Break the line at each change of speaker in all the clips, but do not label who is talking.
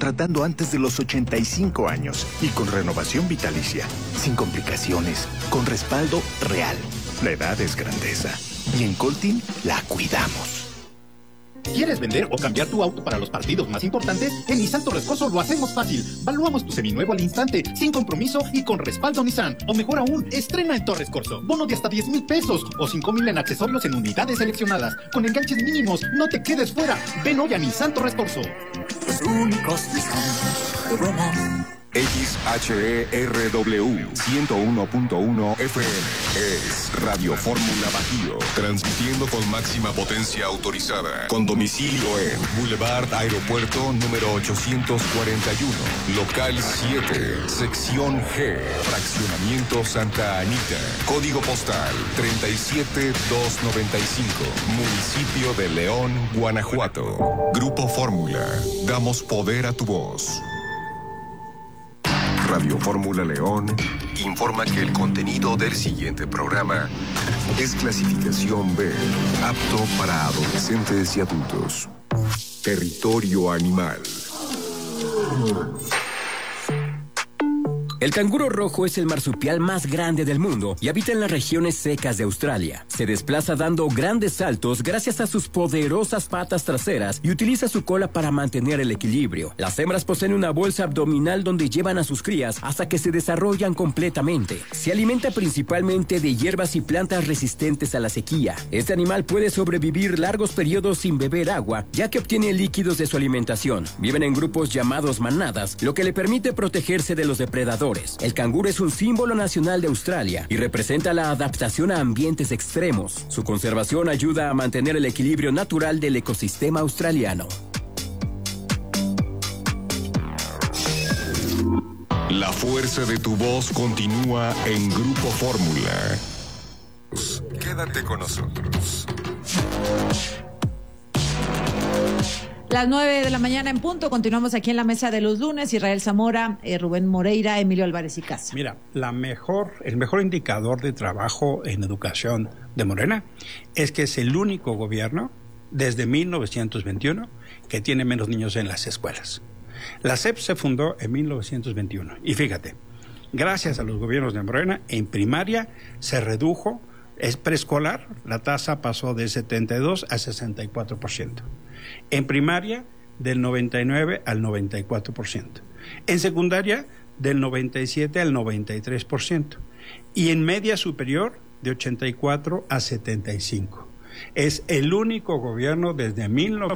contratando antes de los 85 años y con renovación vitalicia, sin complicaciones, con respaldo real. La edad es grandeza y en Coltin la cuidamos.
¿Quieres vender o cambiar tu auto para los partidos más importantes? En Nissan Torres Corso lo hacemos fácil. Valuamos tu seminuevo al instante, sin compromiso y con respaldo Nissan. O mejor aún, estrena en Torres Corso. Bono de hasta 10,000 pesos o 5,000 en accesorios en unidades seleccionadas. Con enganches mínimos, no te quedes fuera. Ven hoy a Nissan Torres Corso.
Los únicos Nissan que vuelan.
XHERW 101.1 FM es Radio Fórmula Bajío, transmitiendo con máxima potencia autorizada, con domicilio en Boulevard Aeropuerto número 841, local 7, sección G, fraccionamiento Santa Anita, código postal 37295, municipio de León, Guanajuato. Grupo Fórmula, damos poder a tu voz. Radio Fórmula León informa que el contenido del siguiente programa es clasificación B, apto para adolescentes y adultos. Territorio animal.
El canguro rojo es el marsupial más grande del mundo y habita en las regiones secas de Australia. Se desplaza dando grandes saltos gracias a sus poderosas patas traseras y utiliza su cola para mantener el equilibrio. Las hembras poseen una bolsa abdominal donde llevan a sus crías hasta que se desarrollan completamente. Se alimenta principalmente de hierbas y plantas resistentes a la sequía. Este animal puede sobrevivir largos periodos sin beber agua, ya que obtiene líquidos de su alimentación. Viven en grupos llamados manadas, lo que le permite protegerse de los depredadores. El canguro es un símbolo nacional de Australia y representa la adaptación a ambientes extremos. Su conservación ayuda a mantener el equilibrio natural del ecosistema australiano.
La fuerza de tu voz continúa en Grupo Fórmula. Quédate con nosotros.
Las 9 de la mañana en punto, continuamos aquí en la mesa de los lunes. Israel Zamora, Rubén Moreira, Emilio Álvarez y Casa.
Mira, el mejor indicador de trabajo en educación de Morena es que es el único gobierno desde 1921 que tiene menos niños en las escuelas. La SEP se fundó en 1921 y fíjate, gracias a los gobiernos de Morena, en primaria se redujo, es preescolar, la tasa pasó de 72 a 64%. En primaria, del 99 al 94%. En secundaria, del 97 al 93%. Y en media superior, de 84 a 75. Es el único gobierno desde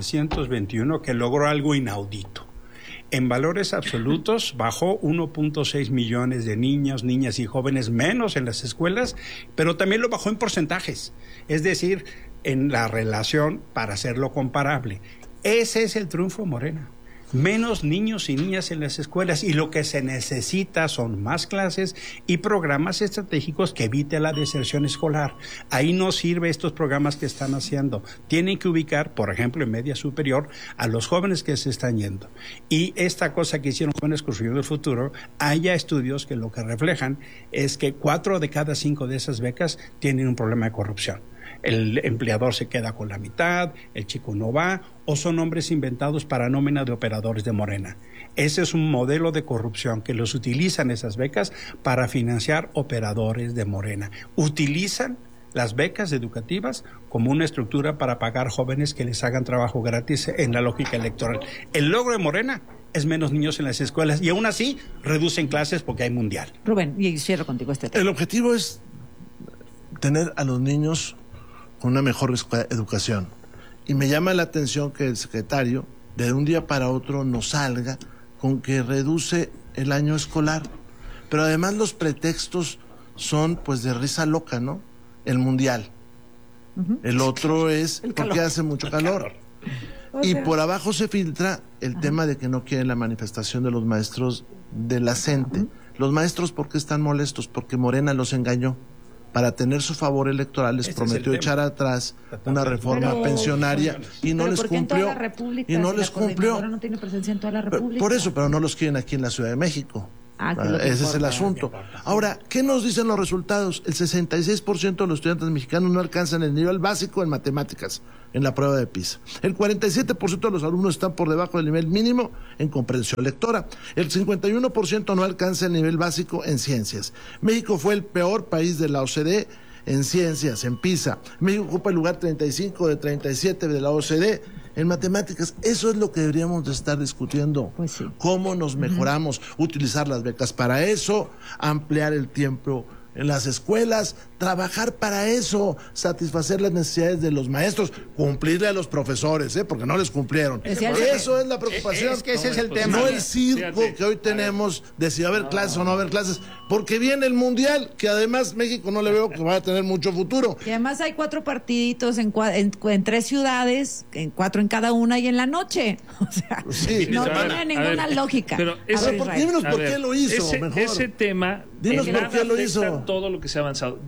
1921 que logró algo inaudito. En valores absolutos, bajó 1.6 millones de niños, niñas y jóvenes menos en las escuelas, pero también lo bajó en porcentajes. Es decir, en la relación para hacerlo comparable. Ese es el triunfo de Morena. Menos niños y niñas en las escuelas y lo que se necesita son más clases y programas estratégicos que eviten la deserción escolar. Ahí no sirve estos programas que están haciendo. Tienen que ubicar, por ejemplo, en media superior a los jóvenes que se están yendo. Y esta cosa que hicieron Jóvenes Construyendo el Futuro, hay ya estudios que lo que reflejan es que 4 de cada 5 de esas becas tienen un problema de corrupción. El empleador se queda con la mitad, el chico no va, o son nombres inventados para nómina de operadores de Morena. Ese es un modelo de corrupción que los utilizan esas becas para financiar operadores de Morena. Utilizan las becas educativas como una estructura para pagar jóvenes que les hagan trabajo gratis en la lógica electoral. El logro de Morena es menos niños en las escuelas y aún así reducen clases porque hay mundial.
Rubén, y cierro contigo este tema.
El objetivo es tener a los niños con una mejor educación. Y me llama la atención que el secretario de un día para otro nos salga con que reduce el año escolar. Pero además los pretextos son pues de risa loca, ¿no? El mundial. El otro es porque hace mucho calor. Y por abajo se filtra el tema de que no quieren la manifestación de los maestros de la CENTE. Los maestros, ¿por qué están molestos? Porque Morena los engañó. Para tener su favor electoral les prometió echar atrás una reforma pensionaria y no les cumplió.
Y no les cumplió. No tiene presencia en toda la República.
Por eso, pero no los quieren aquí en la Ciudad de México. Ese es el asunto. Ahora, ¿qué nos dicen los resultados? El 66% de los estudiantes mexicanos no alcanzan el nivel básico en matemáticas en la prueba de PISA. El 47% de los alumnos están por debajo del nivel mínimo en comprensión lectora. El 51% no alcanza el nivel básico en ciencias. México fue el peor país de la OCDE en ciencias, en PISA. México ocupa el lugar 35 de 37 de la OCDE en matemáticas. Eso es lo que deberíamos de estar discutiendo.
Pues sí.
¿Cómo nos mejoramos? Utilizar las becas para eso, ampliar el tiempo en las escuelas, trabajar para eso, satisfacer las necesidades de los maestros, cumplirle a los profesores, porque no les cumplieron. Eso es la preocupación.
Es que ese es el tema.
No el circo que hoy tenemos de si va a haber clases o no va a haber clases, porque viene el Mundial, que además México no le veo que vaya a tener mucho futuro.
Y además hay 4 partiditos en 3 ciudades, 4 en cada una y en la noche. O sea,
Sí.
no tiene ninguna lógica.
Pero
Díganos por qué lo hizo, mejor.
Ese tema,
Dinos por qué lo hizo.
todo lo que se ha avanzado.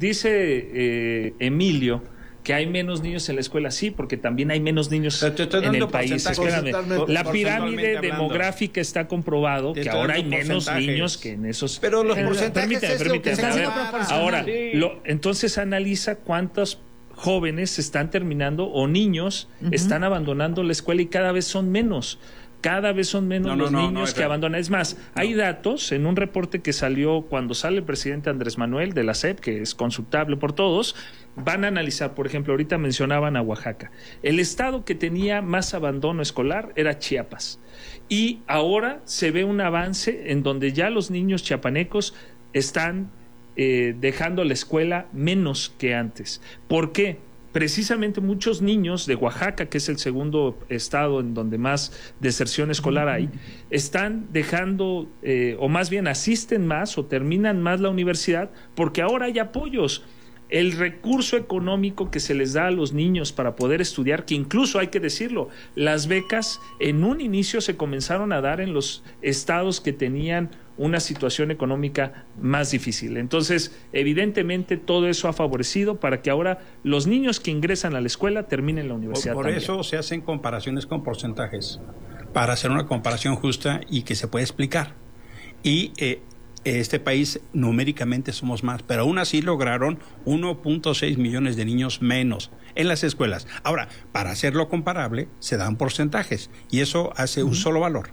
Dice Emilio que hay menos niños en la escuela, sí, porque también hay menos niños en el país. Espérame, la pirámide demográfica está comprobado que ahora hay menos niños que en esos.
Pero los porcentajes
permíteme. A ver, ahora, entonces analiza cuántos jóvenes se están terminando o niños están abandonando la escuela y cada vez son menos. Cada vez son menos los niños que abandonan. Es más, hay datos en un reporte que salió cuando sale el presidente Andrés Manuel de la SEP, que es consultable por todos. Van a analizar, por ejemplo, ahorita mencionaban a Oaxaca. El estado que tenía más abandono escolar era Chiapas. Y ahora se ve un avance en donde ya los niños chiapanecos están dejando la escuela menos que antes. ¿Por qué? Precisamente muchos niños de Oaxaca, que es el segundo estado en donde más deserción escolar hay, están dejando, o más bien asisten más o terminan más la universidad, porque ahora hay apoyos. El recurso económico que se les da a los niños para poder estudiar, que incluso hay que decirlo, las becas en un inicio se comenzaron a dar en los estados que tenían una situación económica más difícil. Entonces, evidentemente, todo eso ha favorecido para que ahora los niños que ingresan a la escuela terminen la universidad.
Por eso se hacen comparaciones con porcentajes, para hacer una comparación justa y que se pueda explicar. Y este país numéricamente somos más, pero aún así lograron 1.6 millones de niños menos en las escuelas. Ahora, para hacerlo comparable, se dan porcentajes y eso hace un solo valor.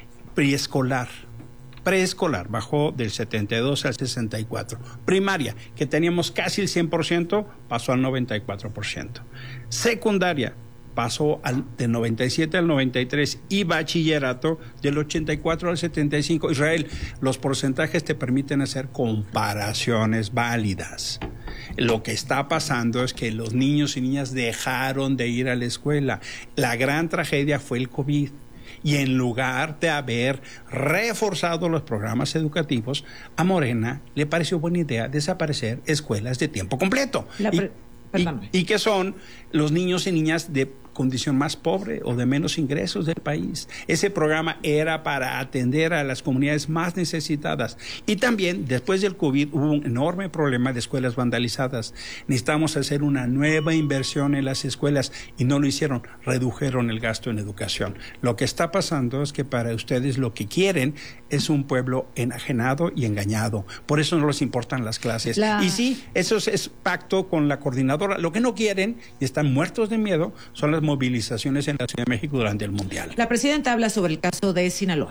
Preescolar bajó del 72 al 64. Primaria, que teníamos casi el 100%, pasó al 94%. Secundaria, pasó del 97 al 93 y bachillerato del 84 al 75. Israel, los porcentajes te permiten hacer comparaciones válidas. Lo que está pasando es que los niños y niñas dejaron de ir a la escuela. La gran tragedia fue el COVID. Y en lugar de haber reforzado los programas educativos, a Morena le pareció buena idea desaparecer escuelas de tiempo completo. Y que son los niños y niñas de condición más pobre o de menos ingresos del país. Ese programa era para atender a las comunidades más necesitadas. Y también, después del COVID, hubo un enorme problema de escuelas vandalizadas. Necesitamos hacer una nueva inversión en las escuelas y no lo hicieron, redujeron el gasto en educación. Lo que está pasando es que para ustedes lo que quieren es un pueblo enajenado y engañado. Por eso no les importan las clases. Y sí, eso es pacto con la coordinadora. Lo que no quieren, y están muertos de miedo, son las movilizaciones en la Ciudad de México durante el Mundial.
La presidenta habla sobre el caso de Sinaloa.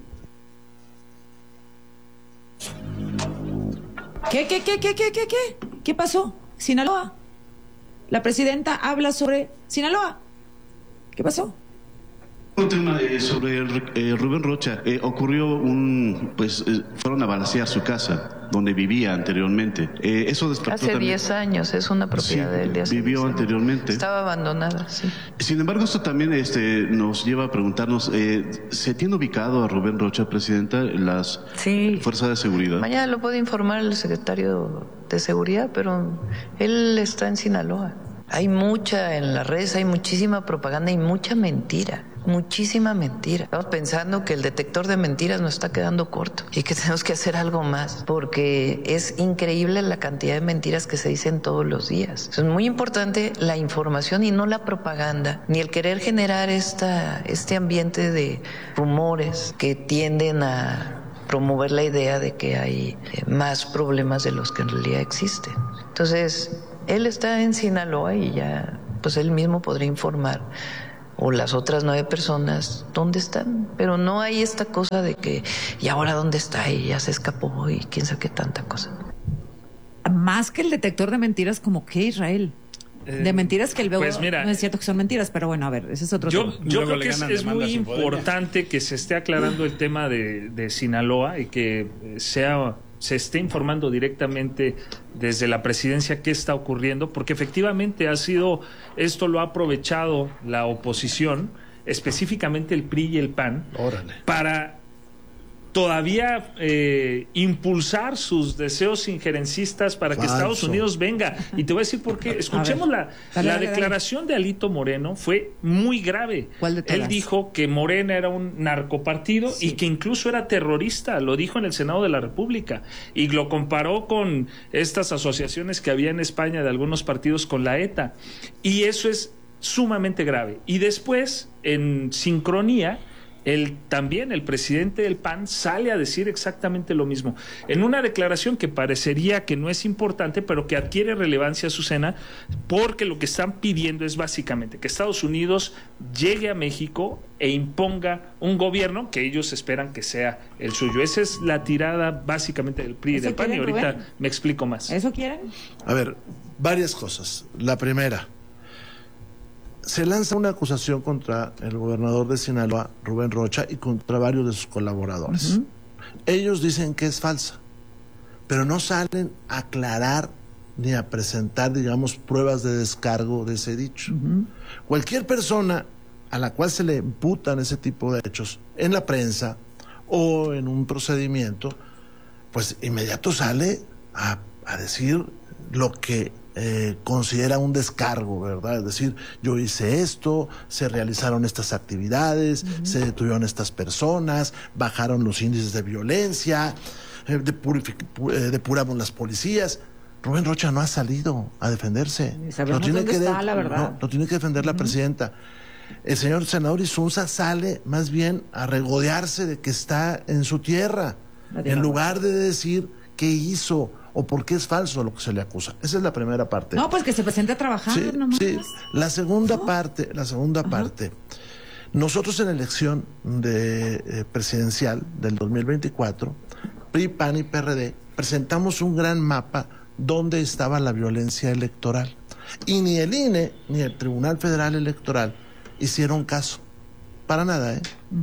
¿Qué pasó? Sinaloa. La presidenta habla sobre Sinaloa. ¿Qué pasó?
Un tema sobre Rubén Rocha. Ocurrió fueron a balacear su casa donde vivía anteriormente. Eso despertó
hace
también.
10 años, es una propiedad de él de hace
vivió
10 años.
Anteriormente.
Estaba abandonada, sí.
Sin embargo, esto también nos lleva a preguntarnos, ¿se tiene ubicado a Rubén Rocha, presidenta, las fuerzas de seguridad?
Mañana lo puede informar el secretario de Seguridad, pero él está en Sinaloa. Hay en las redes hay muchísima propaganda y mucha mentira. Muchísima mentira. Estamos pensando que el detector de mentiras nos está quedando corto y que tenemos que hacer algo más, porque es increíble la cantidad de mentiras que se dicen todos los días. Es muy importante la información y no la propaganda, ni el querer generar este ambiente de rumores que tienden a promover la idea de que hay más problemas de los que en realidad existen. Entonces, él está en Sinaloa y ya, pues él mismo podría informar, o las otras 9 personas, dónde están. Pero no hay esta cosa de que, ¿y ahora dónde está? Y ya se escapó y quién sabe qué tanta cosa.
Más que el detector de mentiras, como que Israel. De mentiras que el
pues mira,
no es cierto que son mentiras, pero bueno, a ver, ese es otro tema.
Yo creo que es muy importante que se esté aclarando el tema de Sinaloa y que se esté informando directamente desde la presidencia qué está ocurriendo, porque efectivamente esto lo ha aprovechado la oposición, específicamente el PRI y el PAN, para todavía impulsar sus deseos injerencistas para que Estados Unidos venga. Y te voy a decir por qué. Escuchemos la declaración de Alito Moreno, fue muy grave.
¿Cuál de todas?
Él dijo que Morena era un narcopartido y que incluso era terrorista, lo dijo en el Senado de la República, y lo comparó con estas asociaciones que había en España de algunos partidos con la ETA. Y eso es sumamente grave. Y después, en sincronía, también el presidente del PAN sale a decir exactamente lo mismo, en una declaración que parecería que no es importante, pero que adquiere relevancia, Azucena, porque lo que están pidiendo es básicamente que Estados Unidos llegue a México e imponga un gobierno que ellos esperan que sea el suyo. Esa es la tirada básicamente del PRI y del PAN, y ahorita me explico más.
¿Eso quieren?
A ver, varias cosas. La primera, se lanza una acusación contra el gobernador de Sinaloa, Rubén Rocha, y contra varios de sus colaboradores. Ellos dicen que es falsa, pero no salen a aclarar ni a presentar, digamos, pruebas de descargo de ese dicho. Cualquier persona a la cual se le imputan ese tipo de hechos en la prensa o en un procedimiento, pues inmediato sale a decir lo que considera un descargo, ¿verdad? Es decir, yo hice esto, se realizaron estas actividades, se detuvieron estas personas, bajaron los índices de violencia, depuramos las policías. Rubén Rocha no ha salido a defenderse.
Lo tiene que
lo tiene que defender la presidenta. El señor senador Insunza sale más bien a regodearse de que está en su tierra, en lugar de decir qué hizo o por qué es falso lo que se le acusa. Esa es la primera parte.
No, pues que se presente a trabajar.
Sí. La segunda parte, nosotros en la elección presidencial del 2024, PRI, PAN y PRD, presentamos un gran mapa donde estaba la violencia electoral. Y ni el INE ni el Tribunal Federal Electoral hicieron caso. Para nada,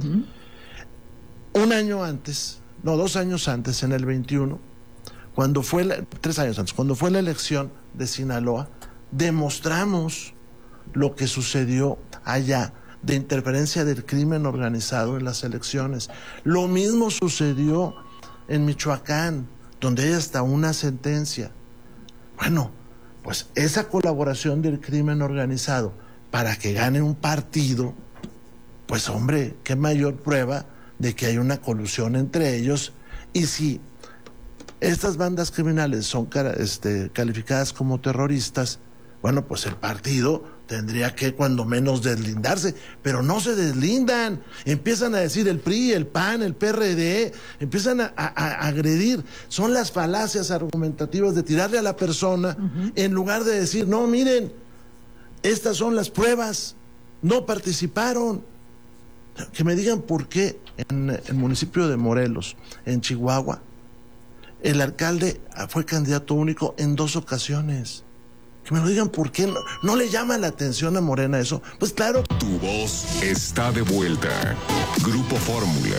2 años antes, en el 21, 3 años antes, cuando fue la elección de Sinaloa, demostramos lo que sucedió allá de interferencia del crimen organizado en las elecciones. Lo mismo sucedió en Michoacán, donde hay hasta una sentencia. Bueno, pues esa colaboración del crimen organizado para que gane un partido, pues hombre, qué mayor prueba de que hay una colusión entre ellos. Y si estas bandas criminales son calificadas como terroristas, bueno, pues el partido tendría que cuando menos deslindarse, pero no se deslindan, empiezan a decir el PRI, el PAN, el PRD, empiezan a agredir, son las falacias argumentativas de tirarle a la persona en lugar de decir, no, miren, estas son las pruebas, no participaron. Que me digan por qué en el municipio de Morelos, en Chihuahua, el alcalde fue candidato único en 2 ocasiones. Que me lo digan por qué no le llama la atención a Morena eso. Pues claro.
Tu voz está de vuelta. Grupo Fórmula.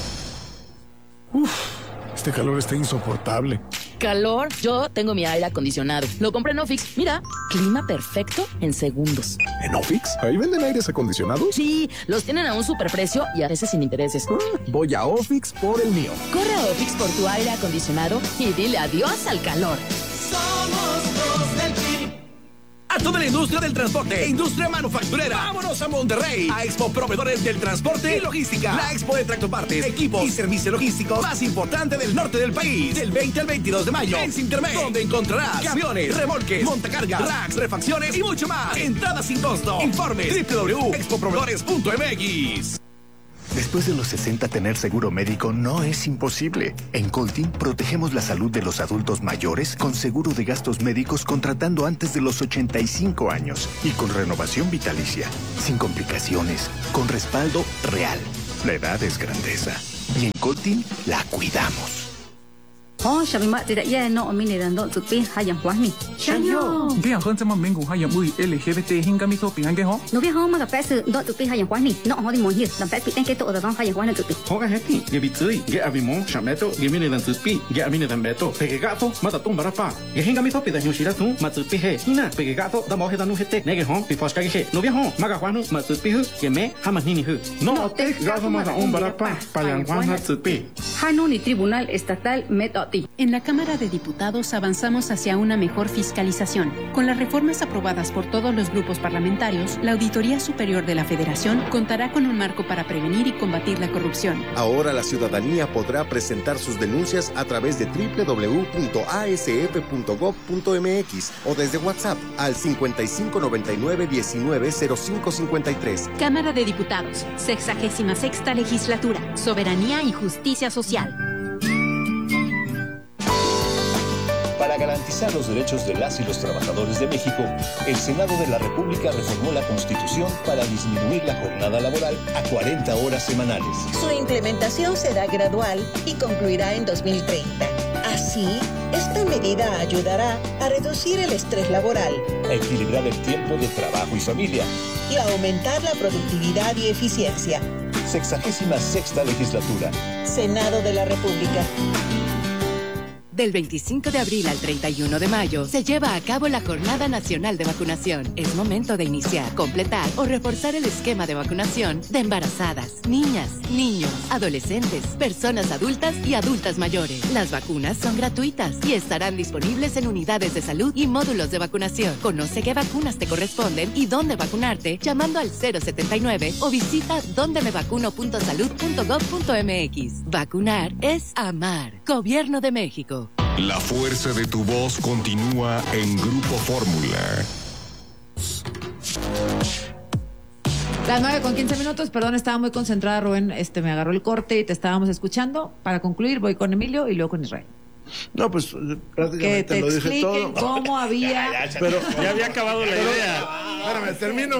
Este calor está insoportable.
¿Calor? Yo tengo mi aire acondicionado. Lo compré en Ofix. Mira, clima perfecto en segundos.
¿En Ofix? ¿Ahí venden aires acondicionados?
Sí, los tienen a un superprecio y a veces sin intereses.
Voy a Ofix por el mío.
Corre a Ofix por tu aire acondicionado y dile adiós al calor.
Somos los del PRI. A toda la industria del transporte e industria manufacturera. Vámonos a Monterrey, a Expo Proveedores del Transporte y Logística. La expo de tractopartes, equipos y servicio logístico más importante del norte del país. Del 20 al 22 de mayo en Sintermex, donde encontrarás camiones, remolques, montacargas, racks, refacciones y mucho más. Entrada sin costo. Informe www.expoproveedores.mx.
Después de los 60, tener seguro médico no es imposible. En Coltin protegemos la salud de los adultos mayores con seguro de gastos médicos contratando antes de los 85 años y con renovación vitalicia, sin complicaciones, con respaldo real. La edad es grandeza y en Coltin la cuidamos.
Shabimak tidak ia no omini dan dok tupi hayang wahni.
Shayo. Dia hon sama minggu hayang ui LGBT hingga mito pingan ke ho.
No bi ho ma ka pes dok tupi hayang wahni. No ho di mo hi dan pes piten ke to da hayang wahni tupi.
Ho ka heti ge bitui ge abimo shameto ge mini dan tupi ge amini dan beto. Pege gato mata tum barapa. Ge hingga mito pita hiushira tu ma tupi he. Hina pege gato da mo he danu hete. Nege ho pi foska ge he. No bi ho ma ka wahnu ma tupi hu ge me hama nini hu. No te gato ma da barapa payang wahna tupi.
Hanu ni Tribunal Estatal Metoti.
En la Cámara de Diputados avanzamos hacia una mejor fiscalización. Con las reformas aprobadas por todos los grupos parlamentarios, la Auditoría Superior de la Federación contará con un marco para prevenir y combatir la corrupción.
Ahora la ciudadanía podrá presentar sus denuncias a través de www.asf.gov.mx o desde WhatsApp al 5599-190553.
Cámara de Diputados, 66ª Legislatura, Soberanía y Justicia Social.
Para garantizar los derechos de las y los trabajadores de México, el Senado de la República reformó la Constitución para disminuir la jornada laboral a 40 horas semanales.
Su implementación será gradual y concluirá en 2030. Así, esta medida ayudará a reducir el estrés laboral,
a equilibrar el tiempo de trabajo y familia
y a aumentar la productividad y eficiencia.
66ª Legislatura.
Senado de la República.
Del 25 de abril al 31 de mayo se lleva a cabo la Jornada Nacional de Vacunación. Es momento de iniciar, completar o reforzar el esquema de vacunación de embarazadas, niñas, niños, adolescentes, personas adultas y adultas mayores. Las vacunas son gratuitas y estarán disponibles en unidades de salud y módulos de vacunación. Conoce qué vacunas te corresponden y dónde vacunarte llamando al 079 o visita dondemevacuno.salud.gov.mx. Vacunar es amar. Gobierno de México.
La fuerza de tu voz continúa en Grupo Fórmula.
Las 9:15, perdón, estaba muy concentrada, Rubén, me agarró el corte y te estábamos escuchando. Para concluir, voy con Emilio y luego con Israel.
No, pues prácticamente
que te
lo dije todo.
Cómo había...
Pero
ya había acabado la idea.
Espérame, termino.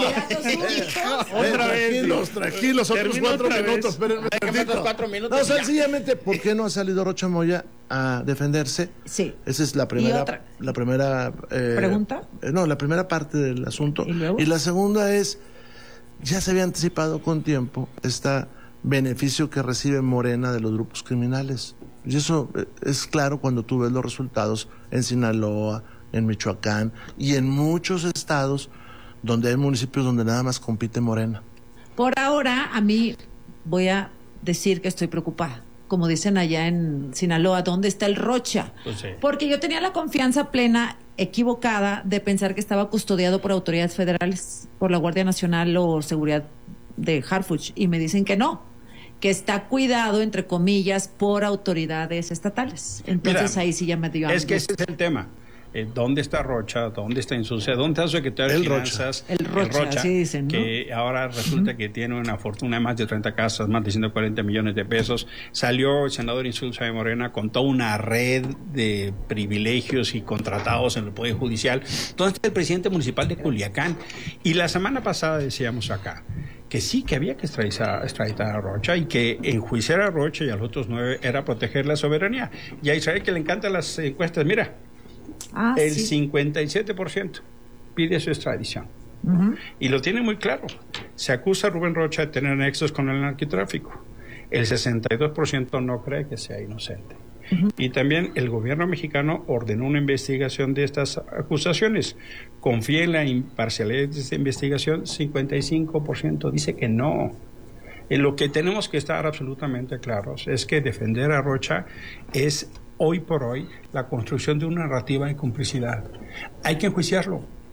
Otra vez.
Tranquilos, otros 4 minutos. Espérenme tantito.
4 minutos.
No, sencillamente, ¿por qué no ha salido Rocha Moya a defenderse?
Sí.
Esa es la primera.
¿Pregunta?
No, la primera parte del asunto. ¿Y la segunda es, ya se había anticipado con tiempo este beneficio que recibe Morena de los grupos criminales. Y eso es claro cuando tú ves los resultados en Sinaloa, en Michoacán y en muchos estados donde hay municipios donde nada más compite Morena.
Por ahora, a mí voy a decir que estoy preocupada. Como dicen allá en Sinaloa, ¿dónde está el Rocha?
Pues sí.
Porque yo tenía la confianza plena, equivocada, de pensar que estaba custodiado por autoridades federales, por la Guardia Nacional o Seguridad de Harfuch, y me dicen que no, que está cuidado, entre comillas, por autoridades estatales. Entonces
Mira,
ahí sí ya me dio
Es que ese es el tema. ¿Dónde está Rocha? ¿Dónde está Insulza? ¿Dónde está su secretario de Finanzas?
El Rocha, así dicen, ¿no?
Que ahora resulta que tiene una fortuna de más de 30 casas, más de 140 millones de pesos. Salió el senador Insulza de Morena con toda una red de privilegios y contratados en el Poder Judicial. Entonces, el presidente municipal de Culiacán. Y la semana pasada decíamos acá que sí, que había que extraditar a Rocha y que enjuiciar a Rocha y a los otros 9 era proteger la soberanía. Y a Israel, que le encantan las encuestas, mira, el 57% pide su extradición. Y lo tiene muy claro. Se acusa a Rubén Rocha de tener nexos con el narcotráfico. El 62% no cree que sea inocente. Y también el gobierno mexicano ordenó una investigación de estas acusaciones. Confía en la imparcialidad de esta investigación. 55% dice que no. En lo que tenemos que estar absolutamente claros es que defender a Rocha es hoy por hoy la construcción de una narrativa de complicidad. Hay que enjuiciarlo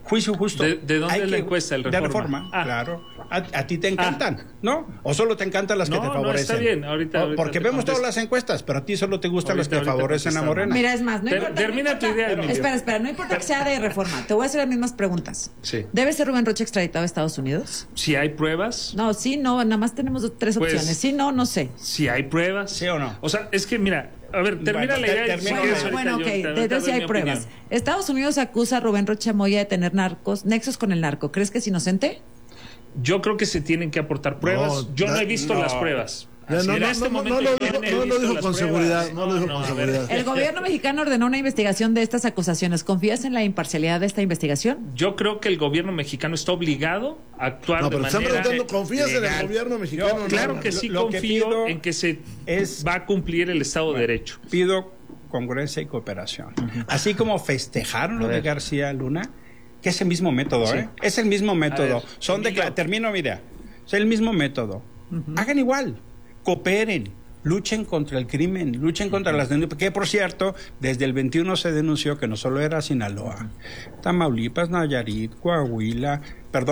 Juicio justo.
¿De dónde
Hay
es la
que-
encuesta? ¿El
De
Reforma?
Reforma, claro. ¿A ti te encantan, no? ¿O solo te encantan las que
No,
te
no,
favorecen?
está bien. Ahorita
Porque
te
vemos todas
contesto.
las encuestas, pero a ti solo te gustan las que
Ahorita
favorecen a
contestamos.
Morena.
Mira, es más, no importa.
Termina tu idea, Emilio.
Espera, no importa que sea de Reforma. Te voy a hacer las mismas preguntas.
Sí.
¿Debe ser Rubén Rocha extraditado a Estados Unidos?
Si hay pruebas,
No, sí, no, nada más tenemos tres
Pues-
opciones. Sí, no, no sé.
si hay pruebas.
¿Sí o no?
O sea, es que mira, a ver, termina
Bueno,
la idea. y
termina.
si
Bueno,
quieres, ahorita
bueno, ok,
yo ahorita
de
doy
si hay
mi
pruebas.
opinión.
Estados Unidos acusa a Rubén Rocha Moya de tener nexos con el narco. ¿Crees que es inocente?
Yo creo que se tienen que aportar pruebas.
No,
yo no
ya-
he visto
no.
las pruebas.
Ya,
Así,
no,
en
no,
este
no,
momento
no
yo
lo
no he
dijo- no lo
visto
dijo
las
con
pruebas.
seguridad, no lo dijo con
a ver.
seguridad.
El gobierno mexicano ordenó una investigación de estas acusaciones. ¿Confías en la imparcialidad de esta investigación?
Yo creo que el gobierno mexicano está obligado a actuar
No,
de
pero están
manera
preguntando, ¿confías en el
legal.
gobierno mexicano?
Yo,
No,
Claro
no.
que sí
Lo que
confío
pido
en que se
es-
va a cumplir el Estado de Derecho.
Pido congruencia y cooperación. Así como festejaron lo
A
de
ver.
García Luna, que es el mismo método,
Sí.
¿eh? Es el mismo método.
ver,
Son
Emilio.
Termino mi idea. Es el mismo método. Hagan igual. Cooperen. Luchen contra el crimen, luchen contra las denuncias, que por cierto, desde el 21 se denunció que no solo era Sinaloa, Tamaulipas, Nayarit, Coahuila,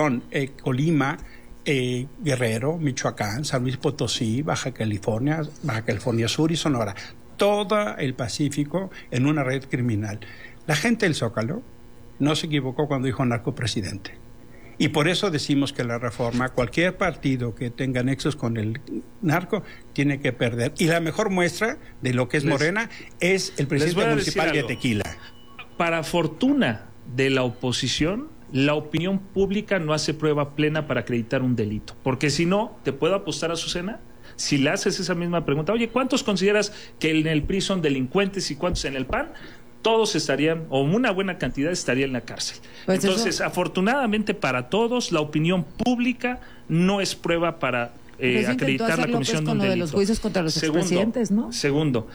Colima, Guerrero, Michoacán, San Luis Potosí, Baja California Sur y Sonora, todo el Pacífico en una red criminal. La gente del Zócalo no se equivocó cuando dijo narcopresidente. Y por eso decimos que la reforma, cualquier partido que tenga nexos con el narco, tiene que perder. Y la mejor muestra de lo que es Morena es el
les voy
presidente
a
municipal
decir
de
algo.
Tequila.
Para fortuna de la oposición, la opinión pública no hace prueba plena para acreditar un delito. Porque si no, te puedo apostar a Azucena, si le haces esa misma pregunta, oye, ¿cuántos consideras que en el PRI son delincuentes y cuántos en el PAN? Todos estarían, o una buena cantidad estaría en la cárcel.
Pues
Entonces,
eso-
afortunadamente para todos, la opinión pública no es prueba para
Pero eso intentó
acreditar
hacer
la comisión
López
de
con
un
lo de
delito.
los juicios contra los expresidentes, ¿no?
Segundo,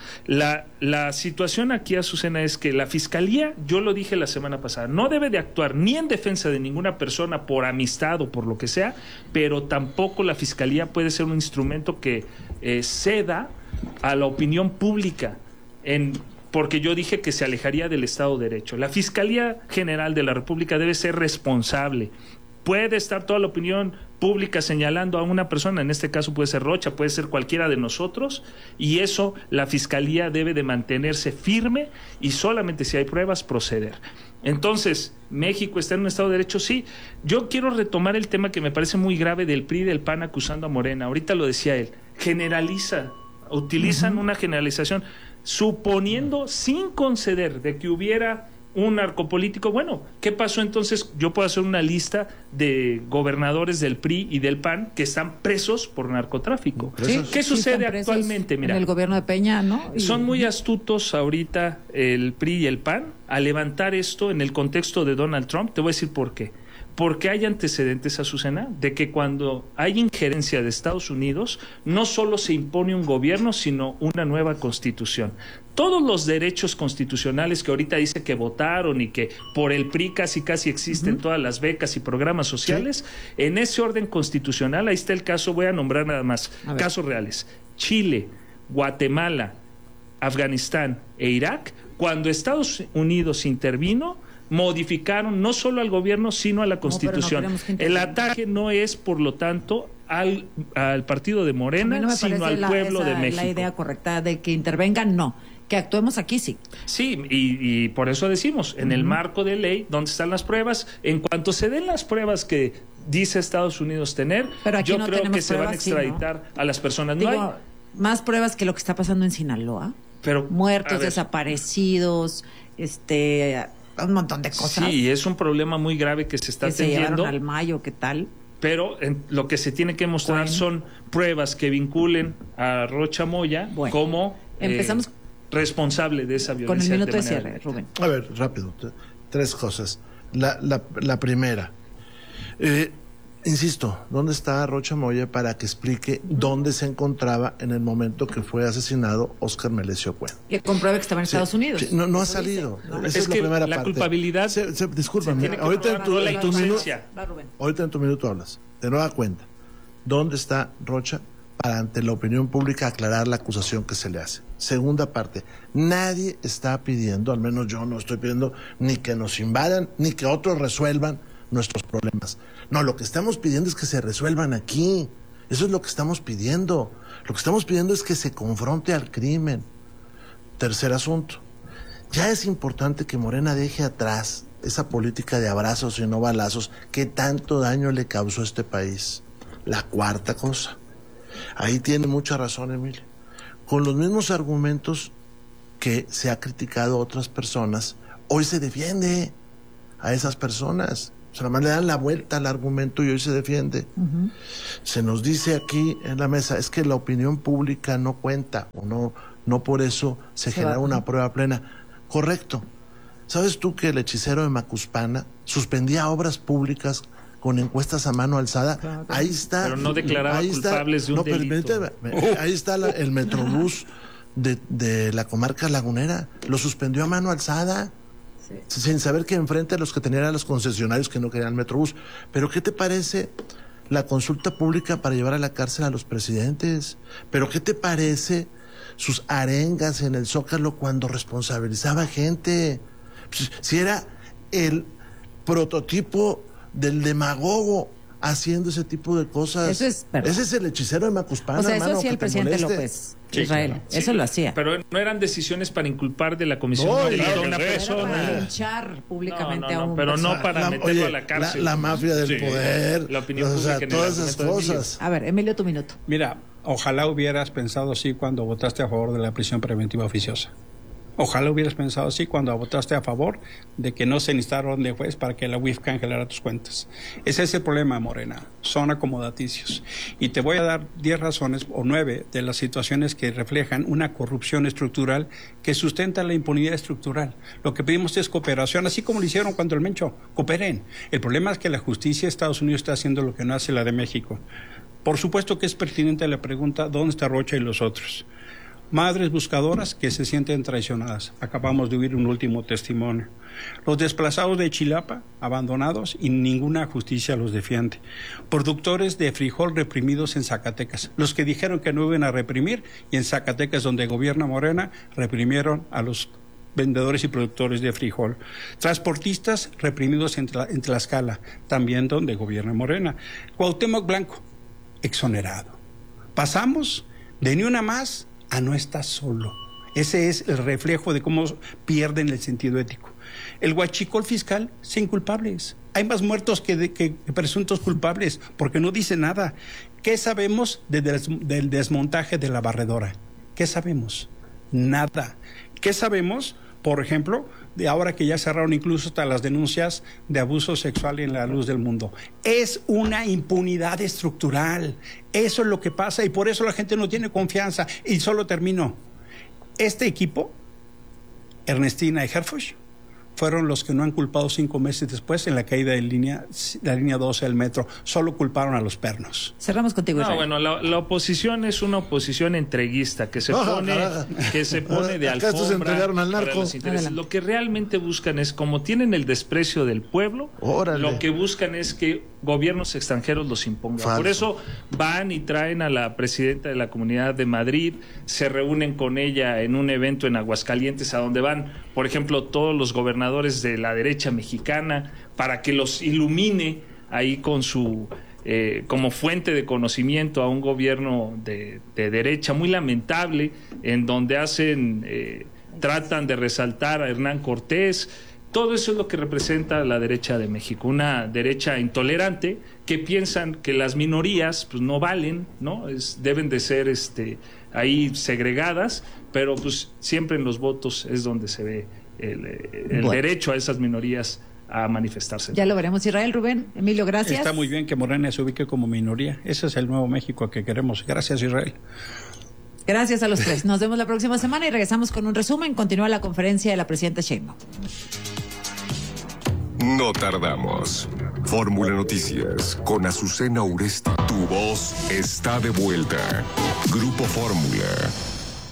la situación aquí, Azucena, es que la Fiscalía, yo lo dije la semana pasada, no debe de actuar ni en defensa de ninguna persona por amistad o por lo que sea, pero tampoco la Fiscalía puede ser un instrumento que ceda a la opinión pública porque yo dije que se alejaría del Estado de Derecho. La Fiscalía General de la República debe ser responsable. Puede estar toda la opinión pública señalando a una persona, en este caso puede ser Rocha, puede ser cualquiera de nosotros, y eso la Fiscalía debe de mantenerse firme y solamente si hay pruebas proceder. Entonces, ¿México está en un Estado de Derecho? Sí. Yo quiero retomar el tema que me parece muy grave del PRI y del PAN acusando a Morena. Ahorita lo decía él, utilizan una generalización, suponiendo sin conceder de que hubiera un narcopolítico. Bueno, ¿qué pasó entonces? Yo puedo hacer una lista de gobernadores del PRI y del PAN que están presos por narcotráfico.
Sí,
¿Qué
sí,
sucede
están presos
actualmente? Mira,
en el gobierno de Peña, ¿no? Y-
son muy astutos ahorita el PRI y el PAN a levantar esto en el contexto de Donald Trump. Te voy a decir por qué. Porque hay antecedentes, Azucena, de que cuando hay injerencia de Estados Unidos, no solo se impone un gobierno, sino una nueva constitución. Todos los derechos constitucionales que ahorita dice que votaron y que por el PRI casi existen todas las becas y programas sociales, en ese orden constitucional, ahí está el caso, voy a nombrar nada más, casos reales. Chile, Guatemala, Afganistán e Irak, cuando Estados Unidos intervino, modificaron no solo al gobierno, sino a la Constitución.
queremos que
El
intervenga.
ataque no es, por lo tanto, al partido de
A
Morena,
mí no me
sino
parece
al pueblo de México.
la idea correcta de que intervengan, no. Que actuemos aquí, sí.
Sí, y por eso decimos, en el marco de ley, ¿dónde están las pruebas? En cuanto se den las pruebas que dice Estados Unidos tener,
Pero aquí
yo
no
creo
tenemos
que se van a
pruebas, sí, ¿no?
extraditar a las personas.
Digo,
No hay,
más pruebas que lo que está pasando en Sinaloa.
pero,
Muertos,
a ver,
desaparecidos, un montón de cosas.
Sí, es un problema muy grave que se está
que se llevaron
atendiendo.
al Mayo, ¿qué tal?
Pero lo que se tiene que mostrar son pruebas que vinculen a Rocha Moya como
empezamos
responsable de esa
con
violencia.
el minuto de
manera
cierre, Rubén.
A ver, rápido. Tres cosas. La primera. Insisto, ¿dónde está Rocha Moya para que explique dónde se encontraba en el momento que fue asesinado Óscar Melesio Cuen?
Que compruebe que estaba en Estados Unidos.
Sí, no ha
Eso
salido.
dice, ¿no?
Esa
Es
la
que
primera
la
parte.
culpabilidad
Discúlpame,
se tiene que
ahorita en
probar, no la
tu minuto,
inocencia.
Va, Rubén.
ahorita en tu minuto hablas. De nueva cuenta, ¿dónde está Rocha para ante la opinión pública aclarar la acusación que se le hace. Segunda parte, nadie está pidiendo, al menos yo no estoy pidiendo, ni que nos invadan, ni que otros resuelvan nuestros problemas. No, lo que estamos pidiendo es que se resuelvan aquí. Eso es lo que estamos pidiendo. Lo que estamos pidiendo es que se confronte al crimen. Tercer asunto, ya es importante que Morena deje atrás esa política de abrazos y no balazos que tanto daño le causó a este país. La cuarta cosa, ahí tiene mucha razón Emilio, con los mismos argumentos que se ha criticado a otras personas, hoy se defiende a esas personas. O sea, nada más le dan la vuelta al argumento y hoy se defiende. Se nos dice aquí en la mesa, es que la opinión pública no cuenta, o no por eso se genera una prueba plena. Correcto. ¿Sabes tú que el hechicero de Macuspana suspendía obras públicas con encuestas a mano alzada? Claro. Ahí está.
Pero no declaraba culpables de un delito.
Ahí está el Metrobús de la comarca lagunera. Lo suspendió a mano alzada. Sí. Sin saber que enfrente a los que tenían a los concesionarios que no querían Metrobús. Pero ¿qué te parece la consulta pública para llevar a la cárcel a los presidentes? ¿Pero qué te parece sus arengas en el Zócalo cuando responsabilizaba gente? Pues, si era el prototipo del demagogo haciendo ese tipo de cosas.
Eso es
ese es el hechicero de Macuspana.
O sea, eso hacía el presidente López. Sí, Israel, claro. Eso lo hacía.
Pero no eran decisiones para inculpar de la comisión de delito a una persona.
Para linchar públicamente a un
pero no para meterlo a la cárcel.
La mafia del poder,
la opinión pública,
todas esas cosas.
A ver, Emilio, tu minuto.
Mira, ojalá hubieras pensado así cuando votaste a favor de la prisión preventiva oficiosa. Ojalá hubieras pensado así cuando votaste a favor de que no se necesitara orden de juez para que la UIF cancelara tus cuentas. Ese es el problema, Morena. Son acomodaticios. Y te voy a dar 10 razones o 9 de las situaciones que reflejan una corrupción estructural que sustenta la impunidad estructural. Lo que pedimos es cooperación, así como lo hicieron cuando el Mencho. Cooperen. El problema es que la justicia de Estados Unidos está haciendo lo que no hace la de México. Por supuesto que es pertinente la pregunta, ¿dónde está Rocha y los otros? Madres buscadoras que se sienten traicionadas. Acabamos de oír un último testimonio. Los desplazados de Chilapa, abandonados y ninguna justicia los defiende. Productores de frijol reprimidos en Zacatecas. Los que dijeron que no iban a reprimir y en Zacatecas, donde gobierna Morena, reprimieron a los vendedores y productores de frijol. Transportistas reprimidos en Tlaxcala, también donde gobierna Morena. Cuauhtémoc Blanco, exonerado. Pasamos de ni una más a no estar solo. Ese es el reflejo de cómo pierden el sentido ético. El huachicol fiscal, sin culpables. Hay más muertos que presuntos culpables, porque no dice nada. ¿Qué sabemos del desmontaje de la barredora? ¿Qué sabemos? Nada. ¿Qué sabemos, por ejemplo, de ahora que ya cerraron incluso hasta las denuncias de abuso sexual en la luz del mundo? Es una impunidad estructural. Eso es lo que pasa y por eso la gente no tiene confianza. Y solo termino. Este equipo, Ernestina y Herfush, fueron los que no han culpado 5 meses después en la caída de la línea 12 del metro. Solo culparon a los pernos.
Cerramos contigo, Israel.
Bueno, la oposición es una oposición entreguista que se pone de alfombra para los intereses. Lo que realmente buscan es, como tienen el desprecio del pueblo, lo que buscan es que gobiernos extranjeros los impongan. Falso. Por eso van y traen a la presidenta de la Comunidad de Madrid, se reúnen con ella en un evento en Aguascalientes, a donde van, por ejemplo, todos los gobernadores de la derecha mexicana, para que los ilumine ahí con su como fuente de conocimiento a un gobierno de derecha muy lamentable, en donde tratan de resaltar a Hernán Cortés. Todo eso es lo que representa la derecha de México, una derecha intolerante que piensan que las minorías pues no valen, ¿no? Deben de ser ahí segregadas, pero pues siempre en los votos es donde se ve el derecho a esas minorías a manifestarse.
Ya lo veremos. Israel, Rubén, Emilio, gracias.
Está muy bien que Morena se ubique como minoría. Ese es el nuevo México que queremos. Gracias, Israel.
Gracias a los tres. Nos vemos la próxima semana y regresamos con un resumen. Continúa la conferencia de la presidenta Sheinbaum.
No tardamos. Fórmula Noticias con Azucena Uresti. Tu voz está de vuelta. Grupo Fórmula.